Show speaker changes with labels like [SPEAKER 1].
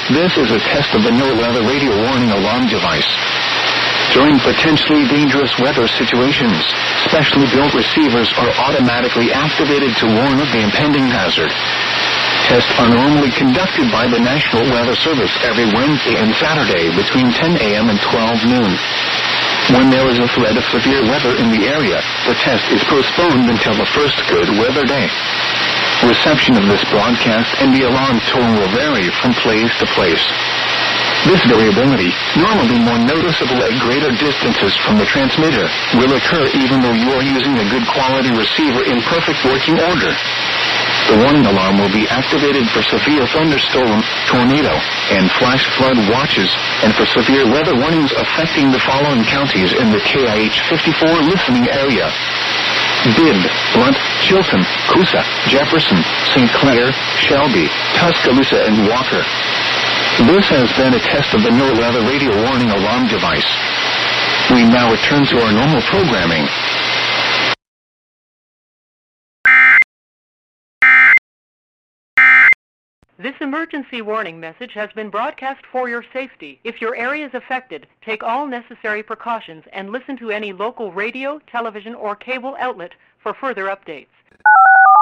[SPEAKER 1] This is a test of the NOAA radio warning alarm device. During potentially dangerous weather situations, specially built receivers are automatically activated to warn of the impending hazard. Tests are normally conducted by the National Weather Service every Wednesday and Saturday between 10 a.m. and 12 noon. When there is a threat of severe weather in the area, the test is postponed until the first good weather day. Reception of this broadcast and the alarm tone will vary from place to place. This variability, normally more noticeable at greater distances from the transmitter, will occur even though you are using a good quality receiver in perfect working order. The warning alarm will be activated for severe thunderstorm, tornado, and flash flood watches, and for severe weather warnings affecting the following counties in the KIH 54 listening area: Bibb, Blunt, Chilton, Coosa, Jefferson, St. Clair, Shelby, Tuscaloosa, and Walker. This has been a test of the NOAA radio warning alarm device. We now return to our normal programming.
[SPEAKER 2] This emergency warning message has been broadcast for your safety. If your area is affected, take all necessary precautions and listen to any local radio, television, or cable outlet for further updates.